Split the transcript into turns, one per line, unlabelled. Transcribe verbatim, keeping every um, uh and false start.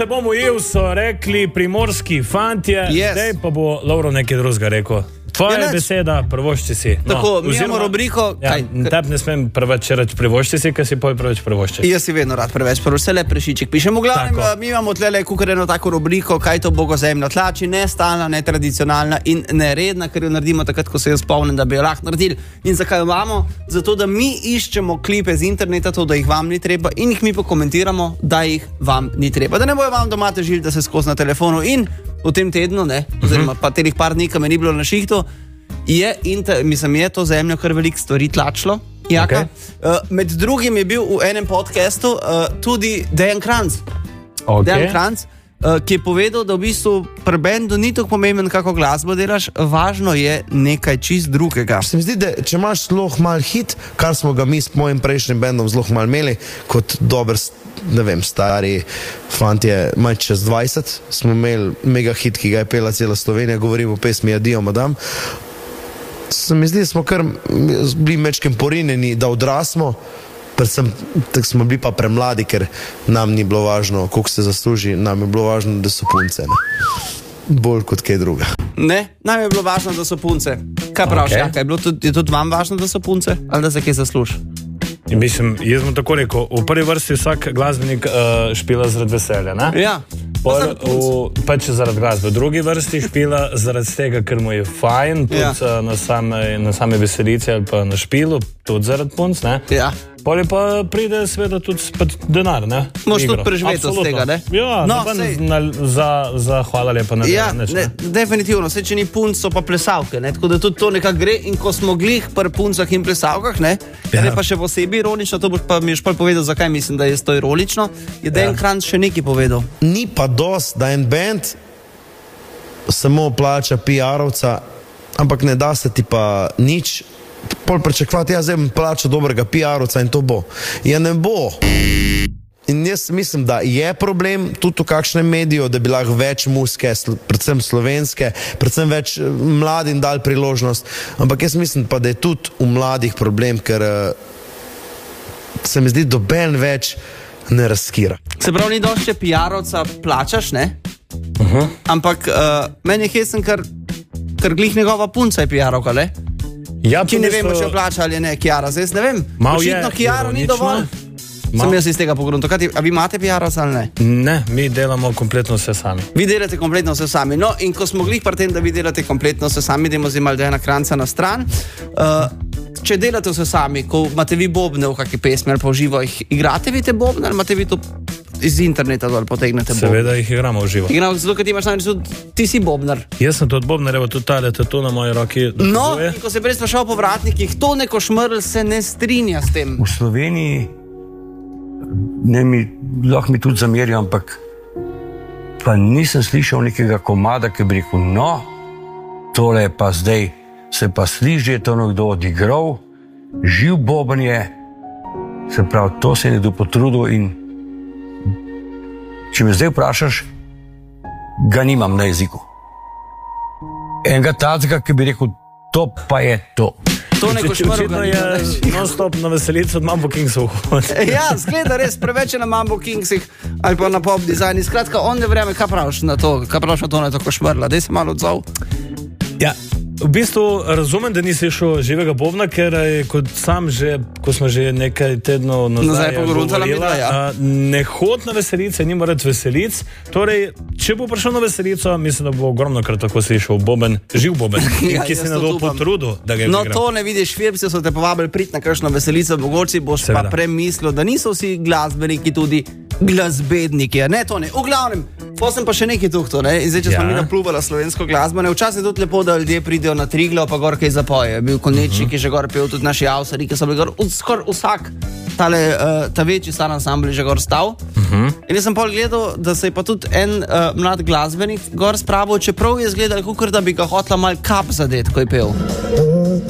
Se bomo jel, so rekli primorski fantje,
Yes.
zdaj pa bo Lovro nekaj drugega rekel. Tvoja
Ja, nič.
beseda, privošči si.
Tako, mi imamo rubriko,
Ja,
kaj?
teb ne smem preveč reči privošči si, ker si pol preveč privošči.
Jaz si vedno rad preveč, prvo vse le prešiček pišem. V glavnem,
Tako.
mi imamo tlele kukareno tako rubriko, kaj to bogozemlja tlači, ne stalna, ne tradicionalna in neredna, ker jo naredimo takrat, ko se jo spomnim, da bi jo lahko naredili. In zakaj jo imamo? Zato, da mi iščemo klipe z interneta, to, da jih vam ni treba in jih mi pokomentiramo, da jih vam ni treba. Da ne bojo vam doma težili, da se skozi na telefonu in v tem tednu, ne, oziroma pa telih par dni, ko me ni bilo na šihtu, je, inter, mislim, je to zemljo kar veliko stvari tlačilo. Jaka.
Okay.
Uh, med drugim je bil v enem podcastu uh, tudi Dejan Kranc.
Okay.
Dejan Kranc, uh, ki je povedal, da v bistvu pri bendu ni tako pomemben, kako glasbo delaš, važno je nekaj čist drugega.
Se mi zdi, da če imaš zelo mal hit, kar smo ga mi s mojim prejšnjim bendom zelo mal imeli, kot dober, ne vem, stari fantje, manj čez dvajset, smo imeli mega hit, ki ga je pela cela Slovenija, govorim o pesmi Adijo, madam. Se mi zdi, da smo kar bili mečkem porinjeni, da odrasmo, predvsem tako smo bili pa premladi, ker nam ni bilo važno, koliko se zasluži, nam je bilo važno, da so punce, ne. Bolj kot kaj druga.
Ne, nam je bilo važno, da so punce. Kaj praviš,
Okay.
okay. Je bilo tudi, je tudi vam važno, da so punce? Ali da se kaj zasluži?
In mislim, jaz bom tako rekel, v prvi vrsti vsak glasbenik uh, špila zaradi veselja, ne?
Ja.
Pol, v, pač zaradi glasbe. V drugi vrsti špila zaradi tega, ker mu je fajn, tudi
Ja.
ja. na, same, na same veselice ali pa na špilu, tudi zaradi punc, ne?
Ja.
Pol pa pride seveda tudi spet denar, ne?
Moš
Igro.
tudi preživeti od
Absolutno.
tega, ne?
Ja,
No,
no,
sej-
na, za, za hvala lepa na
Ja,
neč,
ne, definitivno, vse če ni punc, so pa plesavke, ne? Tako da tudi to nekako gre in ko smo glih pri puncah in plesavkah, ne? Kar
Ja.
je pa še posebej ironično, to boš pa mi še povedal, zakaj mislim, da je to ironično, je Dejan
Ja.
Kranc še nekaj povedal.
Ni pa dost, da en band samo plača P R-ovca, ampak ne da se ti pa nič, pol pričakovati, jaz zdaj bom plačal dobrega P R-ovca in to bo. Ja, ne bo. In jaz mislim, da je problem tudi v kakšnem mediju, da bi lahko več muske, sl- predvsem slovenske, predvsem več eh, mladim dal priložnost, ampak jaz mislim pa, da je tudi v mladih problem, ker eh, se mi zdi, doben več ne razkira.
Se pravi, ni dosti, če P R-ovca plačaš, ne? Uh-huh. Ampak uh, meni je hesen, ker, ker glih njegova punca je P R-ovka, ne?
Ja,
Ki
pa
ne
v bistvu-
vemo, če jo plača ali ne, Kiara, zdaj jaz ne vem.
Mal je
Očitno Kiara ni
ironično.
dovolj.
Mal-
Sem jaz iz tega pogrunta. Kaj ti- A vi imate P R-ovca ali ne?
Ne, mi delamo kompletno vse sami.
Vi delate kompletno vse sami. No, in ko smo glih pri tem, da vi delate kompletno vse sami, idemo zdaj malo Dejana Kranca na stran. Uh, če delate vse sami, ko imate vi bobne v kakšni pesmi ali pa v živo, jih igrate vi te bobne ali imate vi to iz interneta dol potegnete bobne?
Seveda jih igramo v živo.
Igramo zato, ker ti imaš namreč tudi, ti si bobnar.
Jaz sem tudi bobnar, evo tudi tale tatu na moji roki.
No,
dokazuje.
in ko se prej sprašal po vratnikih, to neko šmrl se ne strinja s tem.
V Sloveniji, ne mi, lahko mi tudi zamerijo, ampak pa nisem slišal nekega komada, ki bi rekel, no, tole je pa zdaj, se pa sliši, da je to nekdo odigral, živ boben je, se pravi, to se je nekdo potrudil in če me zdaj vprašaš, ga nimam na jeziku. Enega tacga, ki bi rekel, to pa je to.
To neko šmrl
Očitno
ga
je
ni.
non-stop na veselico od Mambo Kingsov.
Ja, zgleda res preveč je na Mambo Kingsih ali pa na pop dizajni. Skratka, on ne vreme, kaj praviš na to, kaj praviš na to, ne tako šmrla. Dej se malo odzval.
Ja, v bistvu razumem, da nisi šel živega bobna, ker je kot sam že, ko smo že nekaj tednov
Nazaj
nazaj
pogruntala midva, ja.
a, ne hod na veselice, nima rad veselic. Torej, če bo prišel na veselico, mislim, da bo ogromno krat tako slišal boben, živ boben,
Ja,
ki
jaz
si
to
na to
upam.
potrudil, da ga je
No,
igral.
to ne vidiš, Firbsi so te povabili priti na kakšno veselico, mogoče boš
Seveda.
pa premislil, da niso vsi glasbeniki tudi glasbedniki. a Ne, to ne. V glavnem, posem pa še nekaj tukaj, ne. In zdaj, če smo
Ja.
mi napluvala slovensko glasbo, ne, včasih je tudi lepo, da ljudje pridejo na Triglav, pa gor kaj zapoje. Je bil Konečnik, uh -huh. ki je že gor pel, tudi naši avsari, ki so bili gor, skoraj vsak tale, uh, ta večji star ansambl je že gor stal. Uh -huh. In jaz sem pol gledal, da se je pa tudi en uh, mlad glasbenik gor spravil, čeprav je izgledal, kot da bi ga hotla mal kap zadet, ko je pel.